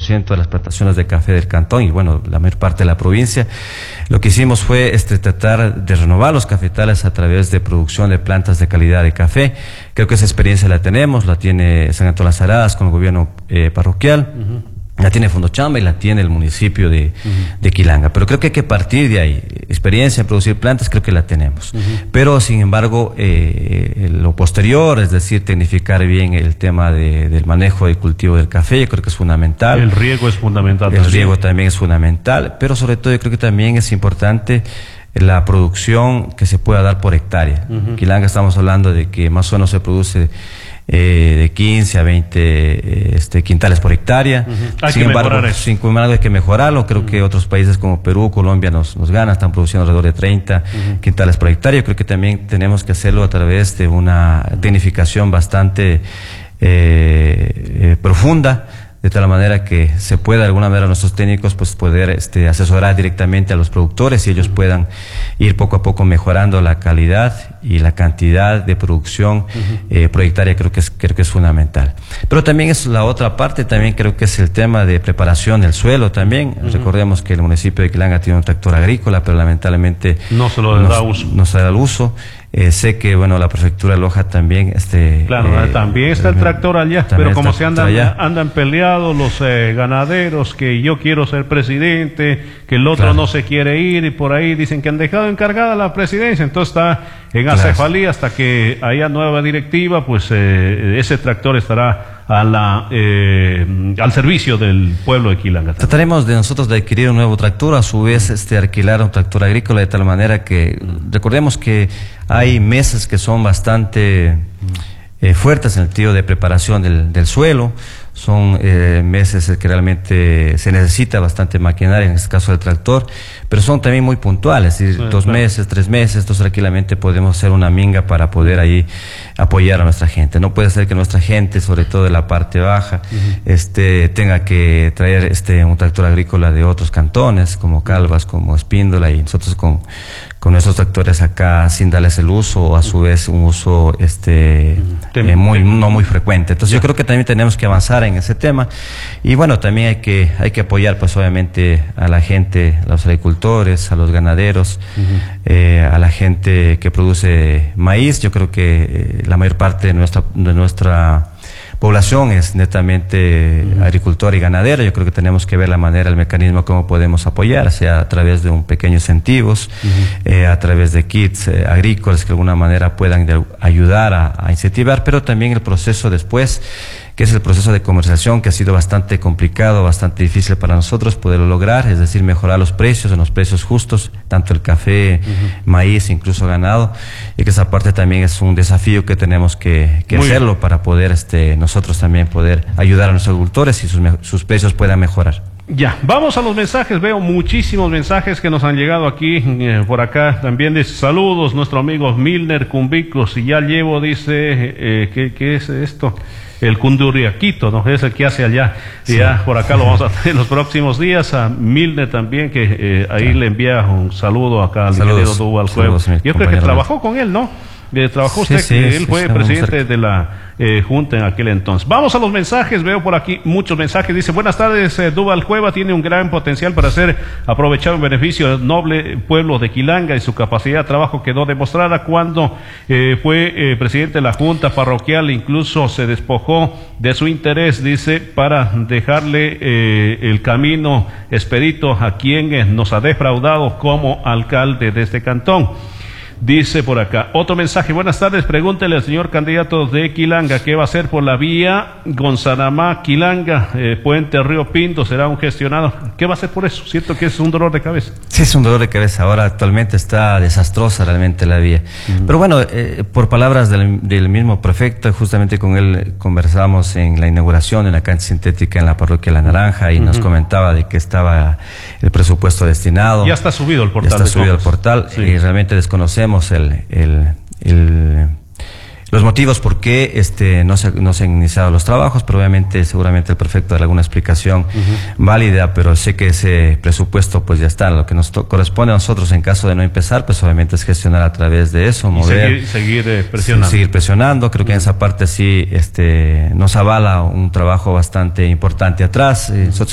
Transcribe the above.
90% de las plantaciones de café del cantón y bueno, la mayor parte de la provincia. Lo que hicimos fue tratar de renovar los cafetales a través de producción de plantas de calidad de café. Creo que esa experiencia la tenemos, la tiene San Antonio Las Aradas con el gobierno parroquial. La tiene Fondochamba y la tiene el municipio de Quilanga. Pero creo que hay que partir de ahí. Experiencia en producir plantas creo que la tenemos. Pero, sin embargo, lo posterior, es decir, tecnificar bien el tema del manejo y cultivo del café, yo creo que es fundamental. El riego es fundamental. El riego también es fundamental. Pero, sobre todo, yo creo que también es importante la producción que se pueda dar por hectárea. En Quilanga estamos hablando de que más o menos se produce de 15 a 20 quintales por hectárea. Sin embargo, hay que mejorarlo. Creo que otros países como Perú, Colombia nos ganan, están produciendo alrededor de 30 quintales por hectárea. Creo que también tenemos que hacerlo a través de una tecnificación bastante profunda, de tal manera que se pueda de alguna manera nuestros técnicos pues poder asesorar directamente a los productores y ellos puedan ir poco a poco mejorando la calidad y la cantidad de producción proyectaria. Creo que es fundamental. Pero también es la otra parte, también creo que es el tema de preparación del suelo también. Recordemos que el municipio de Quilanga tiene un tractor agrícola, pero lamentablemente no se da el uso. Sé que, bueno, la prefectura de Loja también... también está el tractor allá, pero como se andan peleados los ganaderos, que yo quiero ser presidente, que el otro no se quiere ir, y por ahí dicen que han dejado encargada la presidencia, entonces está en acefalía hasta que haya nueva directiva, pues ese tractor estará al servicio del pueblo de Quilanga. Trataremos de nosotros de adquirir un nuevo tractor, a su vez alquilar un tractor agrícola, de tal manera que recordemos que hay meses que son bastante fuertes en el sentido de preparación del suelo. Son meses que realmente se necesita bastante maquinaria, en este caso del tractor, pero son también muy puntuales, es decir, 2 meses, 3 meses, entonces tranquilamente podemos hacer una minga para poder ahí apoyar a nuestra gente. No puede ser que nuestra gente, sobre todo de la parte baja, tenga que traer un tractor agrícola de otros cantones, como Calvas, como Espíndola, y nosotros con nuestros tractores acá sin darles el uso, o a su vez un uso no muy frecuente. Entonces yo creo que también tenemos que avanzar en ese tema, y bueno, también hay que apoyar pues obviamente a la gente, a los agricultores, a los ganaderos, a la gente que produce maíz. Yo creo que la mayor parte de nuestra población es netamente agricultora y ganadera. Yo creo que tenemos que ver la manera, el mecanismo, cómo podemos apoyar, sea a través de un pequeño incentivos, a través de kits agrícolas que de alguna manera puedan ayudar a incentivar, pero también el proceso después, que es el proceso de comercialización, que ha sido bastante complicado, bastante difícil para nosotros poderlo lograr, es decir, mejorar los precios, en los precios justos, tanto el café, maíz, incluso ganado, y que esa parte también es un desafío que tenemos que hacerlo para poder nosotros también poder ayudar a nuestros agricultores y sus precios puedan mejorar. Ya, vamos a los mensajes. Veo muchísimos mensajes que nos han llegado aquí, por acá. También dice, saludos, nuestro amigo Milner Cumbicos, y ya llevo, dice, ¿qué es esto? El Cunduriaquito, ¿no? Es el que hace allá. Sí. Ya por acá lo vamos a tener en los próximos días. A Milner también, que ahí le envía un saludo acá al ingeniero Duval Cueva. Yo creo que trabajó con él, ¿no? Trabajó usted, él fue presidente de la Junta en aquel entonces. Vamos a los mensajes, veo por aquí muchos mensajes. Dice, buenas tardes, Duval Cueva tiene un gran potencial para ser aprovechado en beneficio del noble pueblo de Quilanga, y su capacidad de trabajo quedó demostrada cuando fue presidente de la Junta Parroquial. Incluso se despojó de su interés, dice, para dejarle el camino expedito a quien nos ha defraudado como alcalde de este cantón. Dice por acá, otro mensaje, buenas tardes, pregúntele al señor candidato de Quilanga qué va a hacer por la vía Gonzanamá-Quilanga, Puente Río Pinto, será un gestionado. ¿Qué va a hacer por eso? Siento que es un dolor de cabeza. Sí, es un dolor de cabeza, ahora actualmente está desastrosa realmente la vía. Pero bueno, por palabras del mismo prefecto, justamente con él conversamos en la inauguración en la cancha sintética en la parroquia La Naranja, y nos comentaba de que estaba el presupuesto destinado. Ya está subido el portal. Ya está subido el portal, sí. Y realmente desconocemos los motivos por qué no se han iniciado los trabajos, pero obviamente seguramente el prefecto dará alguna explicación válida, pero sé que ese presupuesto pues ya está. Lo que nos corresponde a nosotros en caso de no empezar, pues obviamente es gestionar a través de eso, mover, seguir presionando. Seguir presionando. Creo que en esa parte sí nos avala un trabajo bastante importante atrás. Nosotros